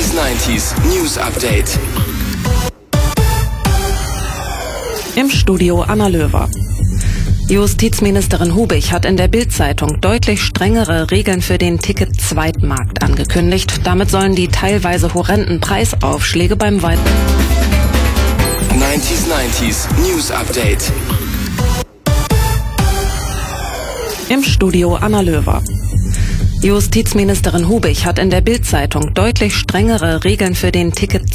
90s News Update. Im Studio Anna Löwer. Justizministerin Hubig hat in der Bild-Zeitung deutlich strengere Regeln für den Ticket-Zweitmarkt angekündigt. Damit sollen die teilweise horrenden Preisaufschläge beim 90s News Update. Im Studio Anna Löwer. Justizministerin Hubig hat in der Bild-Zeitung deutlich strengere Regeln für den Ticket